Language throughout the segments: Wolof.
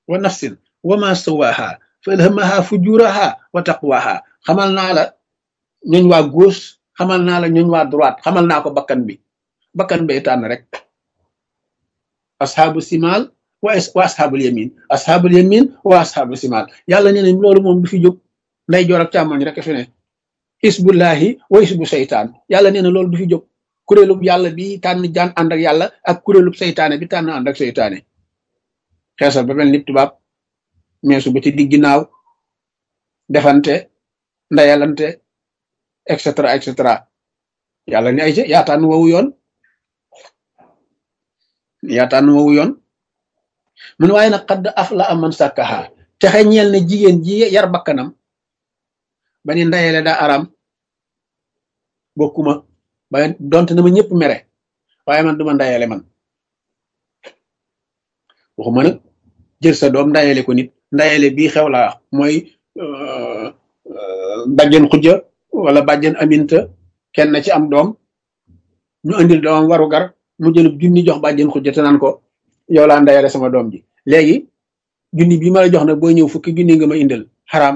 wa nafsin wa ma sawaha fa alhamaha fujuraha wa taqwaha. xamal naa la ñooñ waa gauche, xamal naa la ñooñ waa droite, xamal naa ko bakkan bay tànn rek. asxaabu simal wa asxaabul yamin, asxaabul yamin wa asxaabu simal. yàlla nee nañ loolu moom du fi jóg, nday joor ak càmmoñ rek fi ne. isbullahi wa isbu seytaan, yàlla nee na loolu du fi jóg. kuréelub yàlla bi tànn jaan ànd ak yàlla ak kuréelub seytaane bi tànn ànd ak seytaane. xeesal ba mel ni tubaab, meesu ba ci digg ginnaaw, defante, ndayalante, et cetera et cetera. yàlla ni ay ca yaa tànn woowu yoon, yaa tànn woowu yoon. mun waaye nag xadd aflaha man sàkkaha, texe ñeel na jigéen ji yar bakkanam ba ni ndayale daa aram. bokkuma ba donte na ma ñëpp mere, waaye man duma ndayale. man waxuma nag jël sa doom ndayale ko nit. ndayale bii xew laa mooy bàjjen xujja wala bàjjen aminta, kenn ci am doom, ñu andil doomam waru gar, mu jëlub junni jox bàjjen xujja te naan ko yow laa ndayale sama doom ji. léegi junni bii ma la jox nag boo ñëw fukki junni nga ma indil. xaraam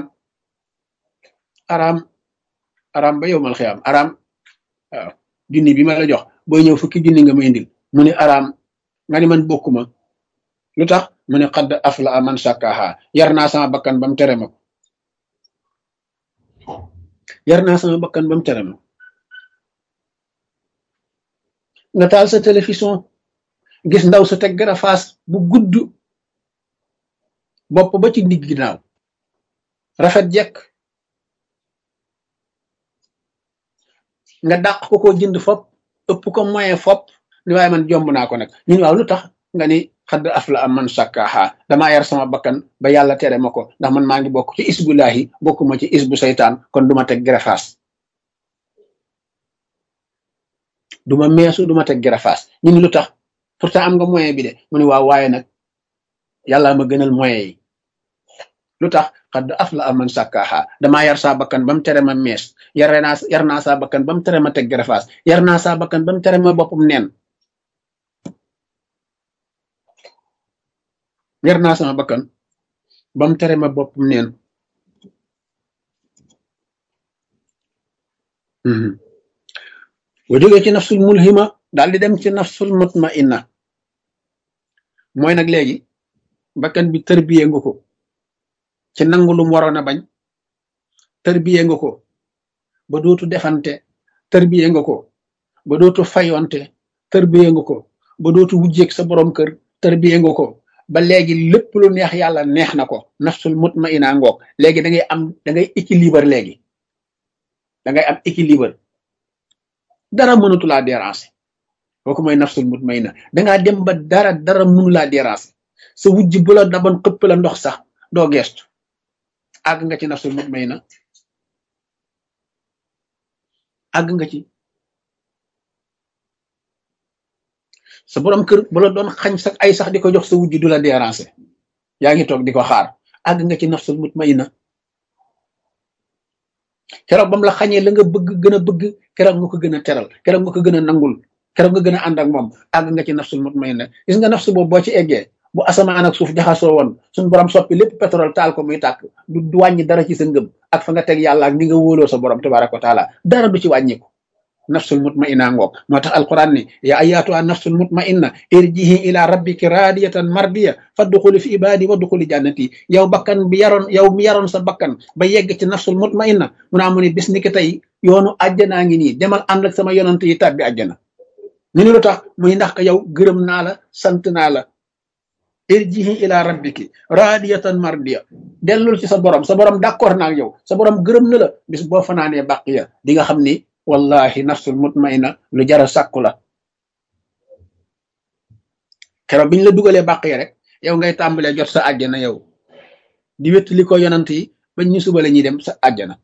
araam ba yow mal xiyaam araam. waaw junni bi ma la jox booy ñëw fukki junni nga ma indil. mu ne araam. nga ni man bokkuma. lu tax? mu ne xadd aflaha man sàkkaha, yar naa sama bakkan ba mu tere ma ko. yar naa sama bakkan ba mu tere ma. nga taal sa télévision gis ndaw sa teg garafaas bu gudd, bopp ba ci digg ginnaaw, rafet jekk, nga dàq ko jënd fop, ëpp ko moyen fop, ni waaye man jomb naa ko nag. ñu ne waaw lu tax? nga ni xadd aflaha man sàkkaha, damaa yar sama bakkan ba yàlla tere ma ko, ndax man maa ngi bokk ci isbullahi, bokkuma ci isbu seytaan, kon duma teg garafaas, duma meesu, duma teg garafaas. ñu ni lu tax? pourtant am nga moyen bi de. mu ne waaw waaye nag yàlla ma gënal moyen yi. lu tax? xadd aflaha man sàkkaha, damaa yar saa bakkan ba mu tere ma mees, yar naa saa bakkan ba mu tere ma teg garafaas, yar naa saa bakkan ba mu tere ma boppam neen. yar naa sama bakkan ba mu tere ma boppam neen. boo jógee ci nafsul mulhima daal di dem ci nafsul mutmainna. mooy nag léegi bakkan bi tërbiye nga ko ci nangu lu mu waroon a bañ, tërbiye nga ko ba dootu defante, tërbiye nga ko ba dootu fayonte, tërbiye nga ko ba dootu wujjeeg sa borom kër, tërbiye nga ko ba léegi lépp lu neex yàlla neex na ko. nafsul mutmainna ngoog. léegi da ngay équilibre. léegi da ngay am équilibre, dara mënatu laa déranger. kooku mooy nafsul mutmainna. dangaa dem ba dara mënu laa déranger. sa wujj bu la daban xëpp la ndox sax doo geestu. àgg nga ci nafsul mutmainna, àgg nga ci. sa borom kër bu la doon xañ sax ay sax di ko jox sa wujj du la déranger. yaa ngi toog di ko xaar. àgg nga ci nafsul mutmainna. keroog bam la xañee la nga bëgg gën a bëgg, keroog nga ko gën a teral, keroog nga ko gën a nangul, keroog nga gën a ànd ak moom. àgg nga ci nafsul mutmainna. gis nga nafsu boobu boo ci eggee, bu asamaan ak suuf jaxasoo woon, suñu borom soppi lépp pétrole taal ko muy tàkk, du wàññi dara ci sa ngëm ak fa nga teg yàlla ak ni nga wóoloo sa borom tabaraka wa taala. dara du ci wàññiku. nafsul mutmainna ngoog. moo tax alquran ni ya ayatuha nafsul mutmainna irjihi ila rabbiki radiyatan mardiya fadxuli fi ibadi wadxuli jannati. yow bakkan bi yow mi yaroon sa bakkan ba yegg ci nafsul mutmainna, mu naa mu ne bis ni ki tey yoonu àjjanaa ngi nii, demal ànd ak sama yonant yi tàbbi àjjana. ñu ni lu tax? muy ndax ka yow gërëm naa la, sant naa la. irjihi ila rabbiki radiyatan mardiya. dellul ci sa borom d'accord naa ak yow, sa borom gërëm na la. bis boo fanaanee bàqiya di nga xam ni wallahi nafsul mutmainna lu jara sàkku la. keroog biñ la dugalee bàqiya rek yow ngay tàmbalee jot sa àjjana, yow di wéttali ko yonant yi bañ ñu suba la ñuy dem sa àjjana.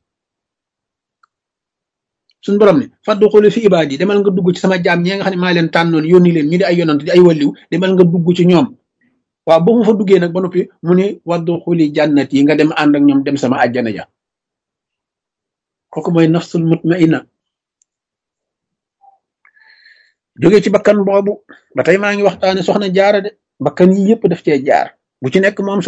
suñ borom ni fadxuli fi ibaadi, demal nga dugg ci sama jaam ñi nga xam ne maa leen tànnoon yónni leen ñu di ay yonant di ay walliw, demal nga dugg ci ñoom. waaw boo mu fa duggee nag ba noppi mu ni wadxuli jannat yi, nga dem ànd ak ñoom dem sama àjjana ja. kooku mooy nafsul mutmainna. jógee ci bakkan boobu ba tey maa ngi waxtaane soxna jaara de. bakkan yi yëpp daf cee jaar, bu ci nekk moom